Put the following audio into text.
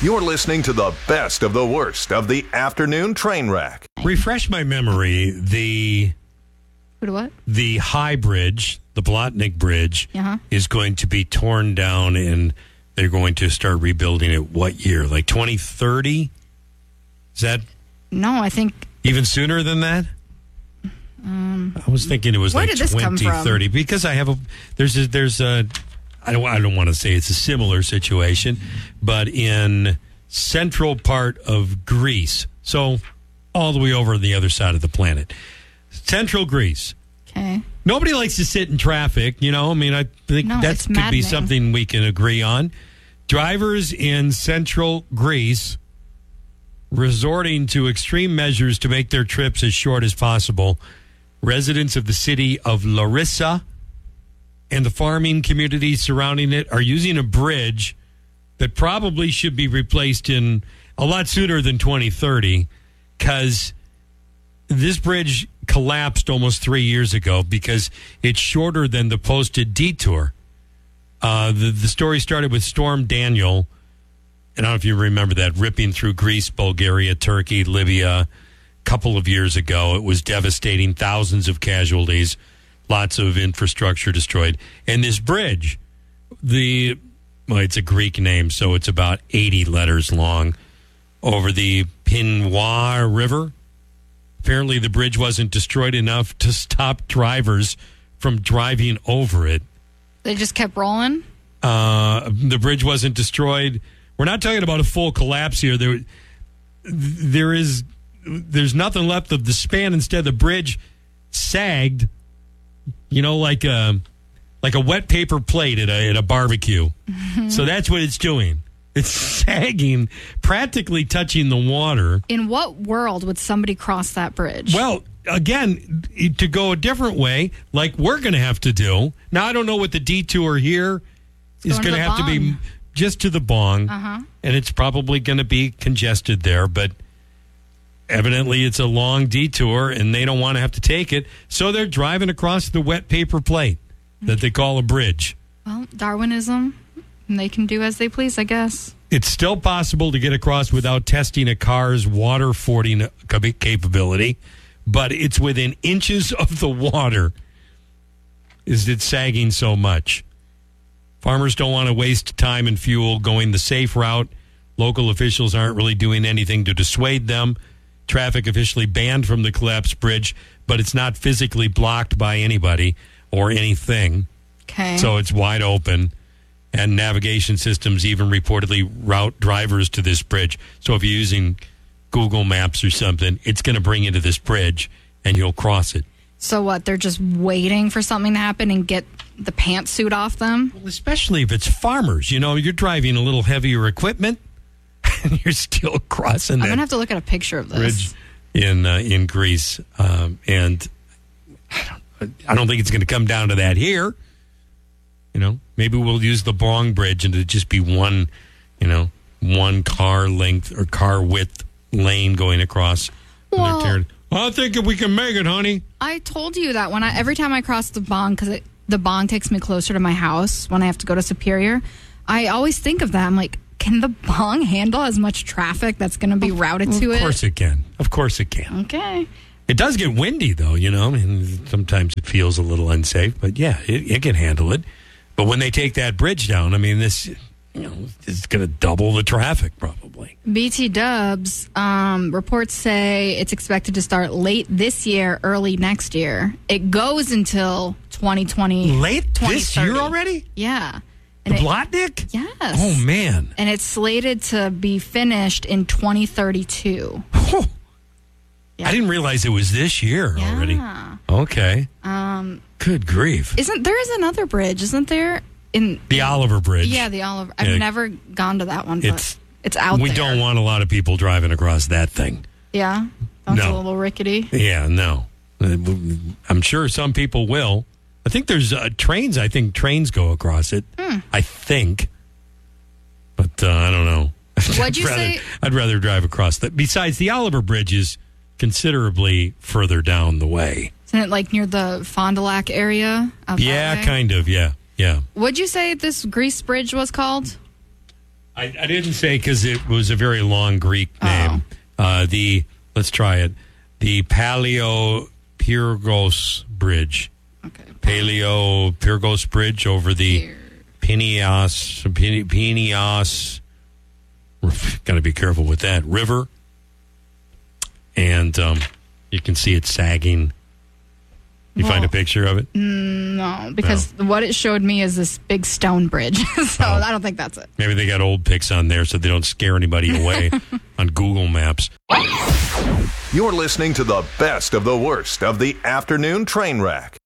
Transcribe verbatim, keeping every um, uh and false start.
You're listening to the best of the worst of the afternoon train wreck. Refresh my memory. The what? The High Bridge, the Blotnick Bridge, uh-huh. is going to be torn down, and they're going to start rebuilding it. What year? Like twenty thirty? Is that? No, I think even sooner than that. Um, I was thinking it was where like did this come twenty from? thirty because I have a there's a there's a I don't I don't want to say it's a similar situation, but in central part of Greece, so all the way over on the other side of the planet, central Greece. Okay. Nobody likes to sit in traffic, you know. I mean, I think No, that it's could maddening. be something we can agree on. Drivers in central Greece resorting to extreme measures to make their trips as short as possible. Residents of the city of Larissa and the farming community surrounding it are using a bridge that probably should be replaced in a lot sooner than twenty thirty, because this bridge collapsed almost three years ago because it's shorter than the posted detour. Uh, the, the story started with Storm Daniel. And I don't know if you remember that, ripping through Greece, Bulgaria, Turkey, Libya a couple of years ago. It was devastating, thousands of casualties, lots of infrastructure destroyed. And this bridge, the well, it's a Greek name, so it's about eighty letters long, over the Pinois River. Apparently the bridge wasn't destroyed enough to stop drivers from driving over it. They just kept rolling? Uh, the bridge wasn't destroyed. We're not talking about a full collapse here. There, there is, there's nothing left of the span. Instead, the bridge sagged, you know, like a, like a wet paper plate at a, at a barbecue. Mm-hmm. So that's what it's doing. It's sagging, practically touching the water. In what world would somebody cross that bridge? Well, again, to go a different way, like we're going to have to do. Now, I don't know what the detour here is going to have to be. Just to the Bong, uh-huh. and it's probably going to be congested there, but evidently it's a long detour, and they don't want to have to take it, so they're driving across the wet paper plate that they call a bridge. Well, Darwinism, and they can do as they please, I guess. It's still possible to get across without testing a car's water fording capability, but it's within inches of the water. Is it sagging so much? Farmers don't want to waste time and fuel going the safe route. Local officials aren't really doing anything to dissuade them. Traffic officially banned from the collapsed bridge, but it's not physically blocked by anybody or anything. Okay. So it's wide open. And navigation systems even reportedly route drivers to this bridge. So if you're using Google Maps or something, it's going to bring you to this bridge and you'll cross it. So what, they're just waiting for something to happen and get the pantsuit off them? Well, especially if it's farmers. You know, you're driving a little heavier equipment and you're still crossing I'm that going to have to look at a picture of this. bridge in, uh, in Greece. Um, and I don't, I don't think it's going to come down to that here. You know, maybe we'll use the Bong Bridge and it'll just be one, you know, one car length or car width lane going across. Well, tearing, I think if we can make it, honey. I told you that when I every time I cross the Bong, because the Bong takes me closer to my house when I have to go to Superior, I always think of that. I'm like, can the Bong handle as much traffic that's going to be routed to it? Of course it can. Of course it can. Okay. It does get windy, though, you know, and sometimes it feels a little unsafe. But, yeah, it, it can handle it. But when they take that bridge down, I mean, this, you know, is going to double the traffic probably. B T Dubs, um, reports say it's expected to start late this year, early next year. It goes until twenty twenty. Late this year already? Yeah. The And it, Blotnick? Yes. Oh, man. And it's slated to be finished in twenty thirty-two. Oh. Yeah. I didn't realize it was this year Yeah. already. Okay. Um, Good grief. isn't there is another bridge, isn't there? In The Oliver Bridge. Yeah, the Oliver. I've Yeah. never gone to that one, but It's- it's, out We there. don't want a lot of people driving across that thing. Yeah? That's No. a little rickety. Yeah, no. Uh, I'm sure some people will. I think there's uh, trains. I think trains go across it. Hmm. I think. But uh, I don't know. What'd you I'd rather, say? I'd rather drive across that. Besides, the Oliver Bridge is considerably further down the way. Isn't it like near the Fond du Lac area? Out that Yeah, way? kind of. Yeah, yeah. What'd you say this Grease Bridge was called? I, I didn't say because it was a very long Greek name. Oh. Uh, the let's try it. The Paleo-Pyrgos Bridge. Okay. Paleo-Pyrgos Bridge over the Pinias, Pin- Pinias. Got to be careful with that river. And um, you can see it sagging. You Well, find a picture of it? No, because what it showed me is this big stone bridge. so Oh. I don't think that's it. Maybe they got old pics on there so they don't scare anybody away on Google Maps. You're listening to the best of the worst of the afternoon train wreck.